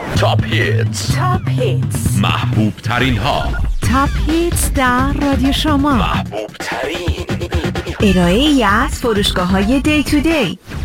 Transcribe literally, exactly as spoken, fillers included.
تاپ هیتز، تاپ هیتز، محبوب ترین ها، تاپ هیتز در رادیو شما، محبوب ترین، ارائه ای از فروشگاه های دی تو دی.